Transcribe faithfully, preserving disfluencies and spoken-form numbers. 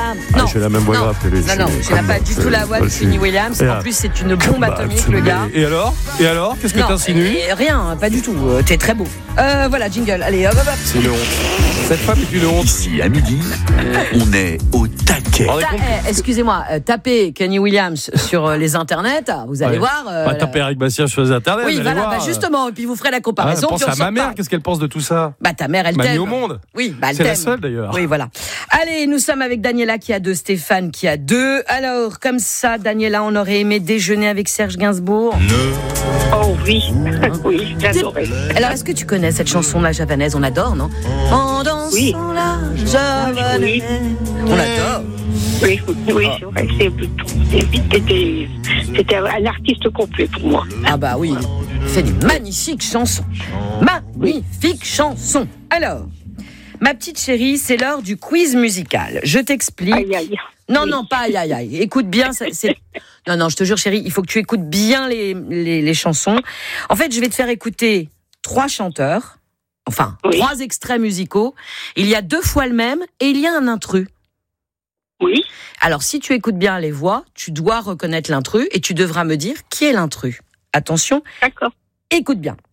Ah, non, j'ai la même voix non, grave que lui. non, non, tu n'as pas du tout la voix de Kenny Williams. En plus, c'est une bombe atomique, le gars. Et alors Et alors Qu'est-ce que t'insinues ? Rien, pas du tout. T'es très beau. Euh, voilà, jingle. Allez, hop, hop, hop. C'est une honte. Cette femme est une honte. Ici, à midi, on est au taquet. Ta- eh, excusez-moi, euh, tapez Kenny Williams sur euh, les internets, vous allez Ouais. voir. Euh, Bah, tapez Eric Bastien sur les internets. oui, allez voilà, voir. bah, justement, et puis vous ferez la Ah, comparaison. pense puis on à s'en ma mère, reparle. qu'est-ce qu'elle pense de tout ça ? Bah, ta mère, elle M'a t'aime. mis au monde. Oui, bah, elle C'est la t'aime. seule d'ailleurs. Oui, voilà. Allez, nous sommes avec Daniela qui a deux, Stéphane qui a deux. Alors, comme ça, Daniela, on aurait aimé déjeuner avec Serge Gainsbourg. Oh oui, oui, j'adorais. Alors, est-ce que tu connais cette chanson, La Javanaise ? On adore, non ? En dansant Oui. la Javanaise. Oui. On adore. Oui, oui, c'est vrai. C'est, c'est, c'était, c'était un artiste complet pour moi. Ah bah oui, c'est une magnifique chanson. Magnifique chanson. Alors, ma petite chérie, c'est l'heure du quiz musical. Je t'explique. Aïe, aïe. Non, Oui. non, pas aïe, aïe, aïe. Écoute bien, c'est, c'est... Non, non, je te jure, chérie, il faut que tu écoutes bien les, les, les chansons. En fait, je vais te faire écouter trois chanteurs, enfin, Oui. trois extraits musicaux. Il y a deux fois le même et il y a un intrus. Oui, Alors, si tu écoutes bien les voix, tu dois reconnaître l'intrus et tu devras me dire qui est l'intrus. Attention, d'accord. écoute bien.